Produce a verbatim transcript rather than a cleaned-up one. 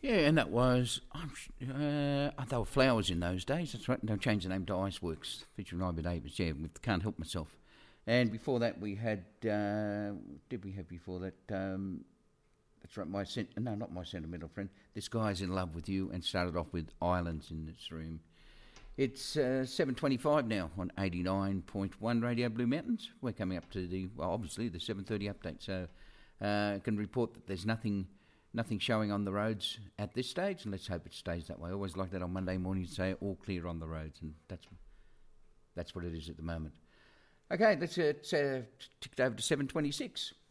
Yeah, and that was, I'm sh- uh, oh, they were Flowers in those days, that's right. They'll change the name to Iceworks, featuring Ivan Davis, yeah, with Can't Help Myself. And before that we had, uh, did we have before that, um, that's right, my, sen- no, not My Sentimental Friend, This Guy's in Love with You, and started off with Islands in This Room. It's uh, seven twenty-five now on eighty-nine point one Radio Blue Mountains. We're coming up to the, well, obviously the seven thirty update, so uh, I can report that there's nothing nothing showing on the roads at this stage, and let's hope it stays that way. I always like that on Monday morning to say all clear on the roads, and that's that's what it is at the moment. Okay, let's uh, it's, uh, ticked over to seven twenty-six.